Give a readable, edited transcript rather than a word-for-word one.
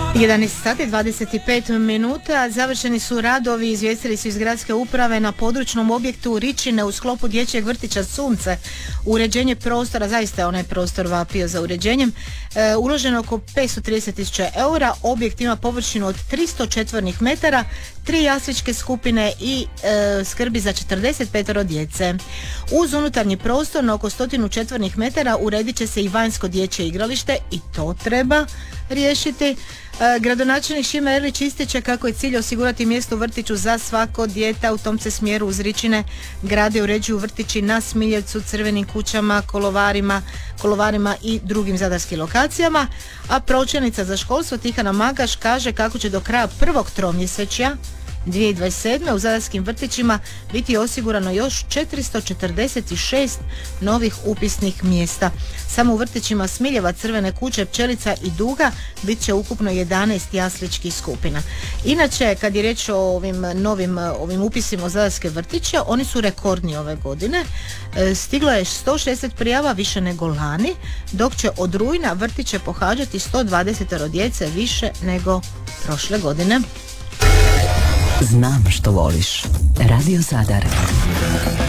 11 sati 25 minuta, završeni su radovi, izvijestili su iz gradske uprave na područnom objektu Ričine u sklopu dječjeg vrtića Sunce. Uređenje prostora, zaista je onaj prostor vapio za uređenjem, uloženo oko 530.000 eura, objekt ima površinu od 300 četvornih metara, 3 jasličke skupine i skrbi za 45 djece. Uz unutarnji prostor na oko 100 četvornih metara uredit će se i vanjsko dječje igralište i to treba riješiti. Gradonačelnik Šime Erlić ističe kako je cilj osigurati mjesto u vrtiću za svako dijete. U tom se smjeru uz Ričine grade i uređuju vrtići na Smiljevcu, Crvenim kućama, Kolovarima i drugim zadarskim lokacijama, a pročelnica za školstvo Tihana Magaš kaže kako će do kraja prvog tromjesečja 2027. u zadarskim vrtićima biti osigurano još 446 novih upisnih mjesta. Samo u vrtićima Smiljeva, Crvene kuće, Pčelica i Duga bit će ukupno 11 jasličkih skupina. Inače, kad je riječ o ovim upisima u zadarske vrtiće, oni su rekordni ove godine. Stiglo je 160 prijava više nego lani, dok će od rujna vrtiće pohađati 120 djece više nego prošle godine. Znam što voliš. Radio Zadar.